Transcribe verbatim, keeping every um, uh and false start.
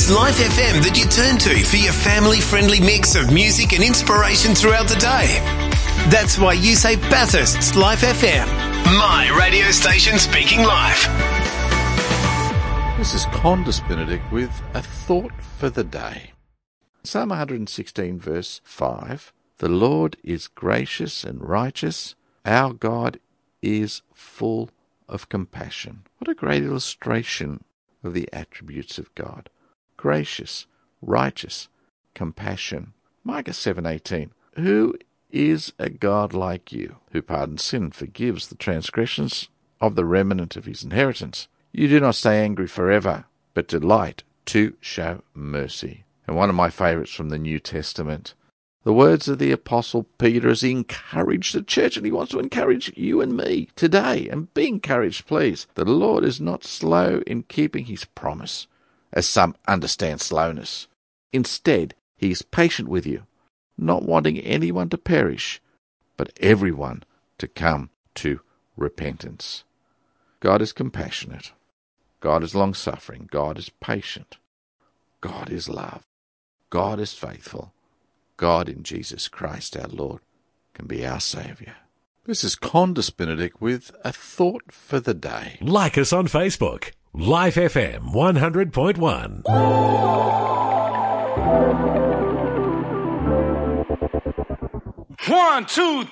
It's Life F M that you turn to for your family-friendly mix of music and inspiration throughout the day. That's why you say Bathurst's Life F M. My radio station speaking life. This is Condis Benedict with a thought for the day. Psalm one sixteen verse five. The Lord is gracious and righteous. Our God is full of compassion. What a great illustration of the attributes of God. Gracious, righteous, compassion. Micah seven eighteen. Who is a God like you, who pardons sin, forgives the transgressions of the remnant of his inheritance? You do not stay angry forever, but delight to show mercy. And one of my favourites from the New Testament, the words of the Apostle Peter as he encouraged the church, and he wants to encourage you and me today. And be encouraged, please. The Lord is not slow in keeping his promise, as some understand slowness. Instead, he is patient with you, not wanting anyone to perish, but everyone to come to repentance. God is compassionate. God is long-suffering. God is patient. God is love. God is faithful. God in Jesus Christ our Lord can be our Saviour. This is Condis Benedict with a thought for the day. Like us on Facebook. Life F M one hundred point one. One, two,